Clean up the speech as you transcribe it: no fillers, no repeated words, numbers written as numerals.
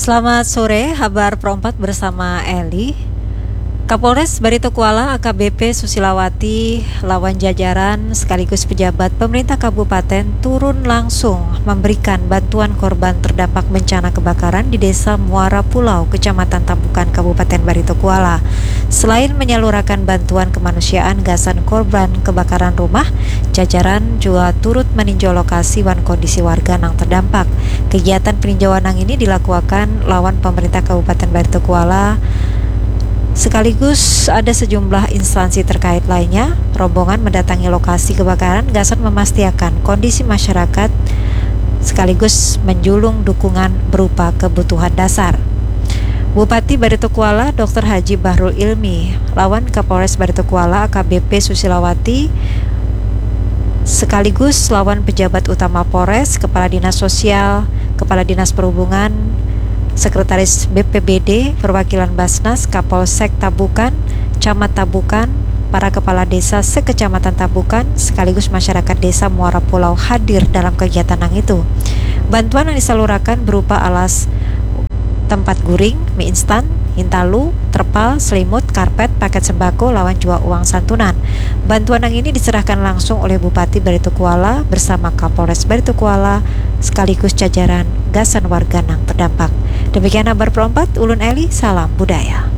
Selamat sore, Habar Perempat bersama Eli. Kapolres Barito Kuala AKBP Susilawati lawan jajaran sekaligus pejabat pemerintah kabupaten turun langsung memberikan bantuan korban terdampak bencana kebakaran di Desa Muara Pulau, Kecamatan Tambukan, Kabupaten Barito Kuala. Selain menyalurkan bantuan kemanusiaan gasan korban kebakaran rumah, jajaran juga turut meninjau lokasi dan kondisi warga yang terdampak. Kegiatan peninjauan ini dilakukan lawan pemerintah Kabupaten Barito Kuala. Sekaligus ada sejumlah instansi terkait lainnya. Rombongan mendatangi lokasi kebakaran gasan memastikan kondisi masyarakat sekaligus menjulung dukungan berupa kebutuhan dasar. Bupati Barito Kuala Dr. Haji Bahrul Ilmi lawan Kapolres Barito Kuala AKBP Susilawati sekaligus lawan pejabat utama Polres, Kepala Dinas Sosial, Kepala Dinas Perhubungan, Sekretaris BPBD, perwakilan Basnas, Kapolsek Tambukan, Camat Tambukan, para kepala desa sekecamatan Tambukan, sekaligus masyarakat desa Muara Pulau hadir dalam kegiatan itu. Bantuan yang disalurkan berupa alas tempat guring, mie instan, hintalu, terpal, selimut, karpet, paket sembako, lawan juga uang santunan. Bantuan yang ini diserahkan langsung oleh Bupati Barito Kuala bersama Kapolres Barito Kuala sekaligus jajaran gasan warga yang terdampak. Demikian Habar Perempat, Ulun Eli, salam budaya.